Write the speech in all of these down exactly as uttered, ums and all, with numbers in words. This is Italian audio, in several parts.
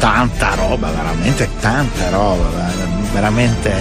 tanta roba, veramente tanta roba, veramente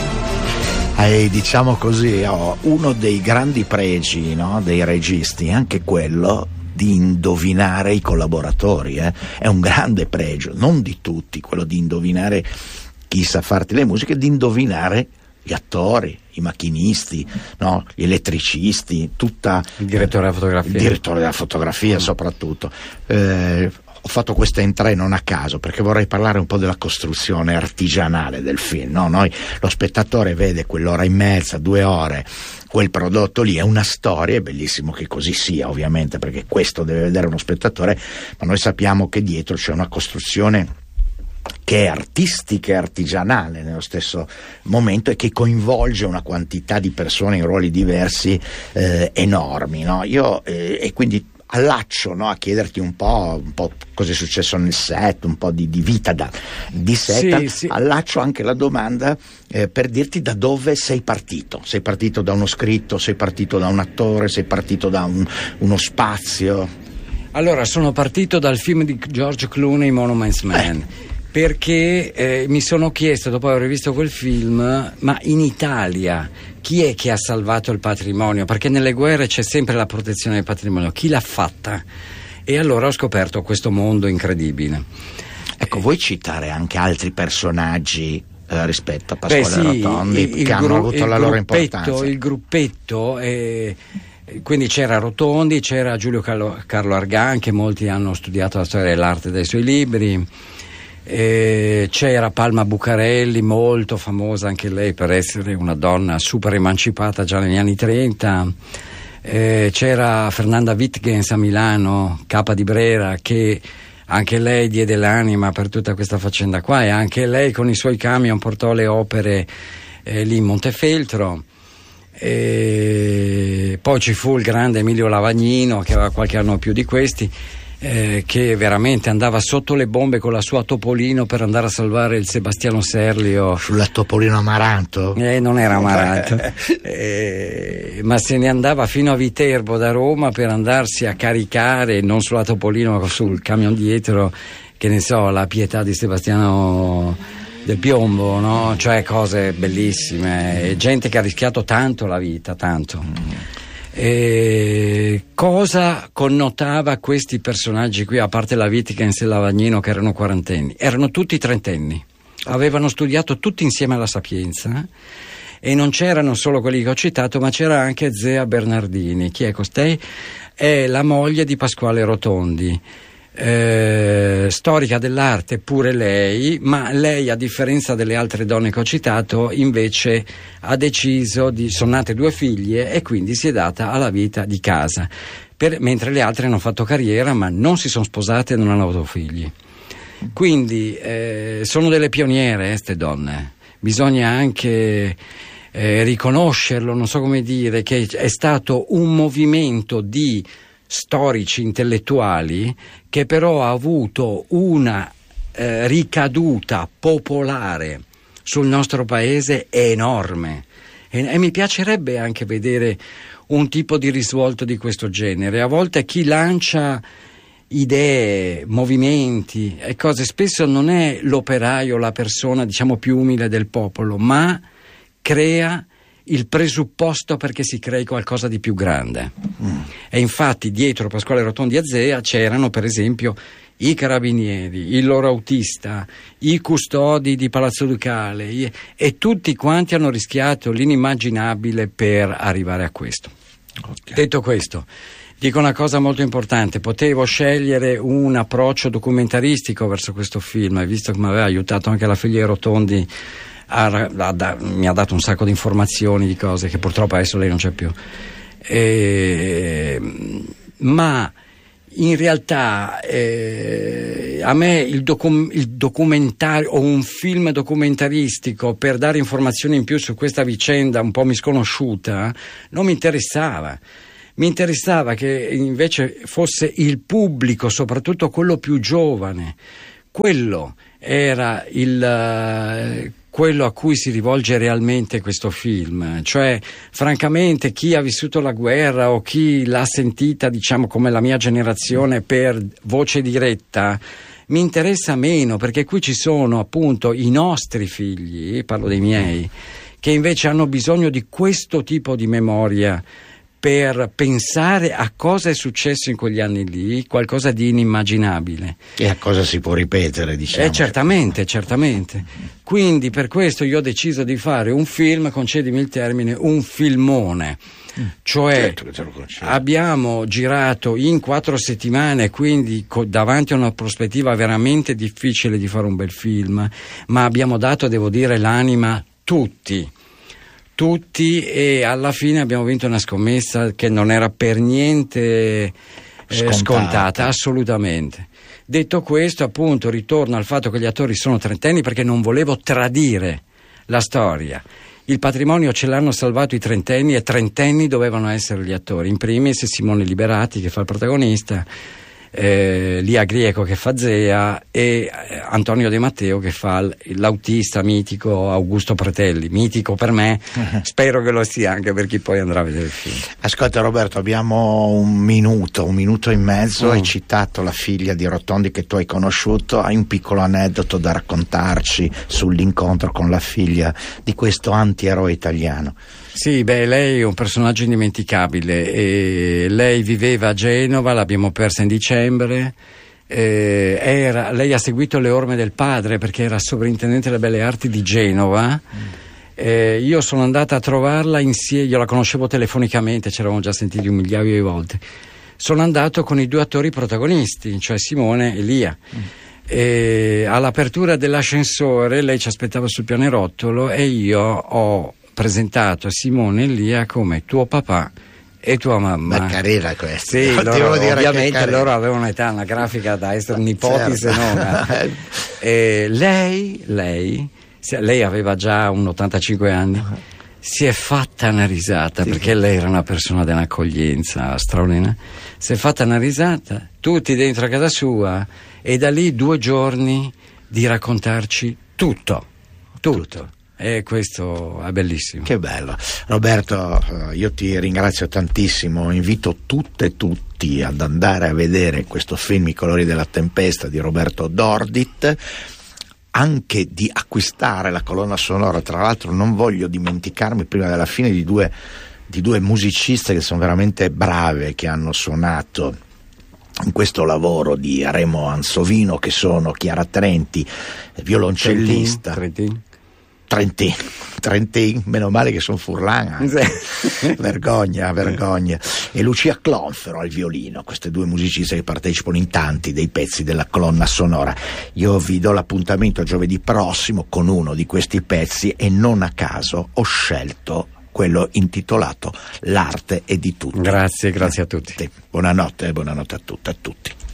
eh, diciamo così, oh, uno dei grandi pregi, no, dei registi è anche quello di indovinare i collaboratori, eh? È un grande pregio, non di tutti, quello di indovinare chi sa farti le musiche, di indovinare gli attori, i macchinisti, no? Gli elettricisti, tutta il direttore della fotografia, il direttore della fotografia mm. soprattutto. Eh, ho fatto questa entrée non a caso, perché vorrei parlare un po' della costruzione artigianale del film, no? Noi, lo spettatore vede quell'ora e mezza, due ore, quel prodotto lì, è una storia, è bellissimo che così sia, ovviamente, perché questo deve vedere uno spettatore, ma noi sappiamo che dietro c'è una costruzione che è artistica e artigianale nello stesso momento e che coinvolge una quantità di persone in ruoli diversi eh, enormi, no? Io eh, e quindi allaccio, no, a chiederti un po', un po' cosa è successo nel set, un po' di, di vita da, di set, sì, sì. Allaccio anche la domanda eh, per dirti da dove sei partito. Sei partito da uno scritto, sei partito da un attore, sei partito da un, uno spazio? Allora, sono partito dal film di George Clooney, Monuments Man. Eh. Perché eh, mi sono chiesto, dopo aver visto quel film, ma in Italia chi è che ha salvato il patrimonio? Perché nelle guerre c'è sempre la protezione del patrimonio, chi l'ha fatta? E allora ho scoperto questo mondo incredibile. Ecco, eh, vuoi citare anche altri personaggi eh, rispetto a Pasquale beh, sì, Rotondi il, il che gru- hanno avuto la loro importanza? Il gruppetto, eh, quindi c'era Rotondi, c'era Giulio Carlo, Carlo Argan, che molti hanno studiato la storia dell'arte dai suoi libri. Eh, c'era Palma Bucarelli, molto famosa anche lei per essere una donna super emancipata già negli anni trenta. Eh, c'era Fernanda Wittgens a Milano, capa di Brera, che anche lei diede l'anima per tutta questa faccenda qua, e anche lei con i suoi camion portò le opere eh, lì in Montefeltro. E poi ci fu il grande Emilio Lavagnino, che aveva qualche anno più di questi, Eh, che veramente andava sotto le bombe con la sua Topolino per andare a salvare il Sebastiano Serlio. Sulla Topolino Amaranto? Eh, non era Amaranto, eh, ma se ne andava fino a Viterbo da Roma per andarsi a caricare, non sulla Topolino ma sul camion dietro, che ne so, la Pietà di Sebastiano del Piombo, no? Cioè cose bellissime, e gente che ha rischiato tanto la vita, tanto. E cosa connotava questi personaggi qui, a parte la Wittgens e Lavagnino che erano quarantenni? Erano tutti trentenni, avevano studiato tutti insieme alla Sapienza, e non c'erano solo quelli che ho citato, ma c'era anche Zea Bernardini. Chi è costei? È la moglie di Pasquale Rotondi, eh, storica dell'arte pure lei, ma lei, a differenza delle altre donne che ho citato, invece ha deciso di, sono nate due figlie e quindi si è data alla vita di casa, per, mentre le altre hanno fatto carriera ma non si sono sposate e non hanno avuto figli. Quindi eh, sono delle pioniere queste donne, bisogna anche eh, riconoscerlo, non so come dire, che è stato un movimento di storici intellettuali che però ha avuto una eh, ricaduta popolare sul nostro paese enorme, e, e mi piacerebbe anche vedere un tipo di risvolto di questo genere. A volte chi lancia idee, movimenti e cose, spesso non è l'operaio, la persona diciamo più umile del popolo, ma crea il presupposto perché si crei qualcosa di più grande. Mm. E infatti dietro Pasquale Rotondi a Zea c'erano per esempio i carabinieri, il loro autista, i custodi di Palazzo Ducale, i, e tutti quanti hanno rischiato l'inimmaginabile per arrivare a questo. Okay. Detto questo, dico una cosa molto importante: potevo scegliere un approccio documentaristico verso questo film, e visto che mi aveva aiutato anche la figlia Rotondi, Ha, ha, mi ha dato un sacco di informazioni, di cose che purtroppo adesso lei non c'è più, e, ma in realtà eh, a me il, docu- il documentario o un film documentaristico per dare informazioni in più su questa vicenda un po' misconosciuta non mi interessava. Mi interessava che invece fosse il pubblico, soprattutto quello più giovane, quello era il quello a cui si rivolge realmente questo film. Cioè, francamente, chi ha vissuto la guerra o chi l'ha sentita, diciamo come la mia generazione, per voce diretta, mi interessa meno, perché qui ci sono appunto i nostri figli, parlo dei miei, che invece hanno bisogno di questo tipo di memoria per pensare a cosa è successo in quegli anni lì, qualcosa di inimmaginabile. E a cosa si può ripetere, diciamo. Eh, certamente, certamente. Quindi per questo io ho deciso di fare un film, concedimi il termine, un filmone. Cioè certo, abbiamo girato in quattro settimane, quindi co- davanti a una prospettiva veramente difficile di fare un bel film, ma abbiamo dato, devo dire, l'anima tutti. tutti e alla fine abbiamo vinto una scommessa che non era per niente eh, scontata. scontata, assolutamente. Detto questo, appunto, ritorno al fatto che gli attori sono trentenni perché non volevo tradire la storia. Il patrimonio ce l'hanno salvato i trentenni e trentenni dovevano essere gli attori. In primis Simone Liberati che fa il protagonista, Eh, Lia Grieco che fa Zea e eh, Antonio De Matteo che fa l- l'autista mitico Augusto Pretelli, mitico per me, uh-huh. Spero che lo sia anche per chi poi andrà a vedere il film. Ascolta Roberto, abbiamo un minuto, un minuto e mezzo, mm. hai citato la figlia di Rotondi che tu hai conosciuto, hai un piccolo aneddoto da raccontarci sull'incontro con la figlia di questo antieroe italiano? Sì, beh, lei è un personaggio indimenticabile. E lei viveva a Genova, l'abbiamo persa in dicembre. Eh, era, lei ha seguito le orme del padre perché era sovrintendente delle belle arti di Genova. Mm. Eh, io sono andata a trovarla insieme, io la conoscevo telefonicamente, ci eravamo già sentiti un migliaio di volte. Sono andato con i due attori protagonisti, cioè Simone e Lia. Mm. E all'apertura dell'ascensore lei ci aspettava sul pianerottolo e io ho presentato Simone e Lia come tuo papà e tua mamma. Ma carina questa. Sì, Devo loro, dire ovviamente loro avevano un'età anagrafica da essere nipoti, certo. Se non. E lei, lei, lei aveva già un ottantacinque anni, uh-huh. Si è fatta una risata, sì, perché lei era una persona di un'accoglienza straordinaria. Si è fatta una risata, tutti dentro a casa sua, e da lì due giorni di raccontarci tutto, tutto. tutto. E questo è bellissimo. Che bello. Roberto, io ti ringrazio tantissimo, invito tutte e tutti ad andare a vedere questo film I colori della tempesta di Roberto Dordit, anche di acquistare la colonna sonora. Tra l'altro non voglio dimenticarmi prima della fine di due, di due musiciste che sono veramente brave, che hanno suonato in questo lavoro di Remo Ansovino, che sono Chiara Trenti, violoncellista. Trentin, Trentin. Trentin, Trentin, meno male che sono Furlan, sì. vergogna, vergogna. E Lucia Clonfero al violino, queste due musiciste che partecipano in tanti dei pezzi della colonna sonora. Io vi do l'appuntamento giovedì prossimo con uno di questi pezzi e non a caso ho scelto quello intitolato L'arte è di tutti. Grazie, grazie a tutti. Buonanotte e buonanotte a tutte e a tutti.